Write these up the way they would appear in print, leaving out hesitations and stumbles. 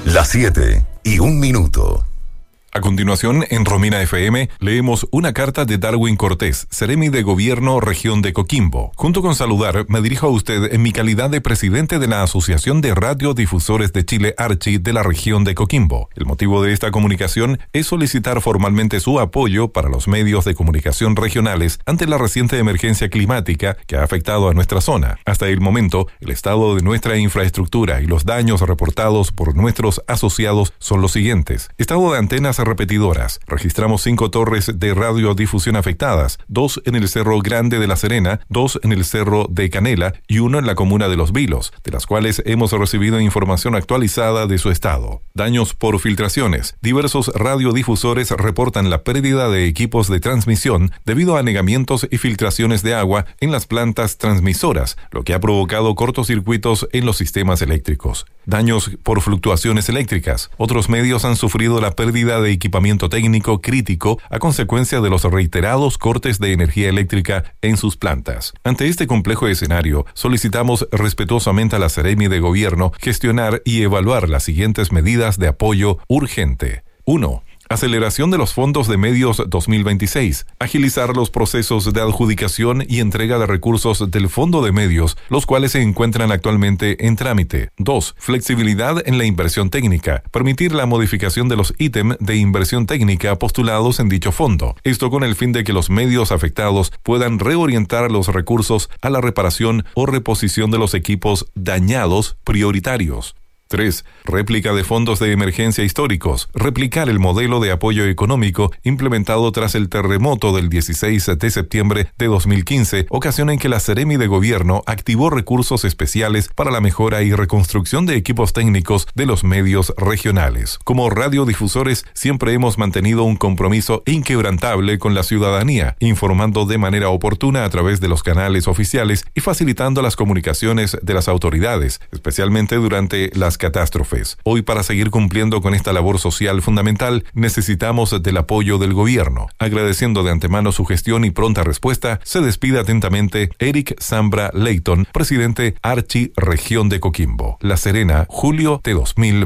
Las 7:01. A continuación, en Romina FM, leemos una carta de Darwin Cortés, Seremi de Gobierno, Región de Coquimbo. Junto con saludar, me dirijo a usted en mi calidad de presidente de la Asociación de Radiodifusores de Chile, ARCHI, de la Región de Coquimbo. El motivo de esta comunicación es solicitar formalmente su apoyo para los medios de comunicación regionales ante la reciente emergencia climática que ha afectado a nuestra zona. Hasta el momento, el estado de nuestra infraestructura y los daños reportados por nuestros asociados son los siguientes. Estado de antenas repetidoras. Registramos 5 torres de radiodifusión afectadas, 2 en el Cerro Grande de La Serena, 2 en el Cerro de Canela y 1 en la comuna de Los Vilos, de las cuales hemos recibido información actualizada de su estado. Daños por filtraciones. Diversos radiodifusores reportan la pérdida de equipos de transmisión debido a anegamientos y filtraciones de agua en las plantas transmisoras, lo que ha provocado cortocircuitos en los sistemas eléctricos. Daños por fluctuaciones eléctricas. Otros medios han sufrido la pérdida de equipamiento técnico crítico a consecuencia de los reiterados cortes de energía eléctrica en sus plantas. Ante este complejo escenario, solicitamos respetuosamente a la Seremi de Gobierno gestionar y evaluar las siguientes medidas de apoyo urgente. 1. Aceleración de los fondos de medios 2026. Agilizar los procesos de adjudicación y entrega de recursos del Fondo de Medios, los cuales se encuentran actualmente en trámite. 2. Flexibilidad en la inversión técnica. Permitir la modificación de los ítems de inversión técnica postulados en dicho fondo. Esto con el fin de que los medios afectados puedan reorientar los recursos a la reparación o reposición de los equipos dañados prioritarios. 3. Réplica de fondos de emergencia históricos. Replicar el modelo de apoyo económico implementado tras el terremoto del 16 de septiembre de 2015, ocasión en que la Seremi de Gobierno activó recursos especiales para la mejora y reconstrucción de equipos técnicos de los medios regionales. Como radiodifusores, siempre hemos mantenido un compromiso inquebrantable con la ciudadanía, informando de manera oportuna a través de los canales oficiales y facilitando las comunicaciones de las autoridades, especialmente durante las catástrofes. Hoy, para seguir cumpliendo con esta labor social fundamental, necesitamos del apoyo del gobierno. Agradeciendo de antemano su gestión y pronta respuesta, se despide atentamente Eric Zambra Leighton, presidente ARCHI Región de Coquimbo, La Serena, julio de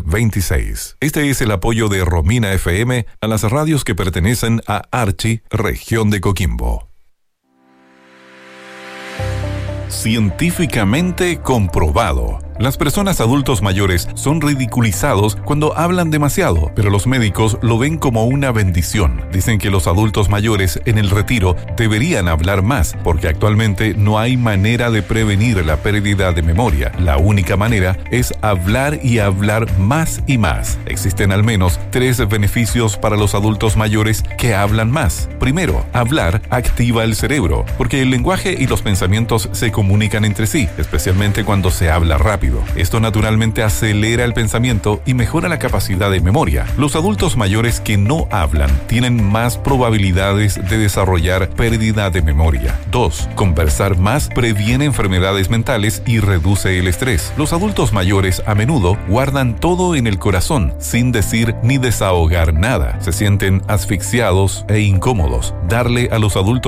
2026. Este es el apoyo de Romina FM a las radios que pertenecen a ARCHI Región de Coquimbo. Científicamente comprobado. Las personas adultos mayores son ridiculizados cuando hablan demasiado, pero los médicos lo ven como una bendición. Dicen que los adultos mayores en el retiro deberían hablar más, porque actualmente no hay manera de prevenir la pérdida de memoria. La única manera es hablar y hablar más y más. Existen al menos 3 beneficios para los adultos mayores que hablan más. Primero, hablar activa el cerebro, porque el lenguaje y los pensamientos se comunican entre sí, especialmente cuando se habla rápido. Esto naturalmente acelera el pensamiento y mejora la capacidad de memoria. Los adultos mayores que no hablan tienen más probabilidades de desarrollar pérdida de memoria. 2. Conversar más previene enfermedades mentales y reduce el estrés. Los adultos mayores a menudo guardan todo en el corazón, sin decir ni desahogar nada. Se sienten asfixiados e incómodos. Darle a los adultos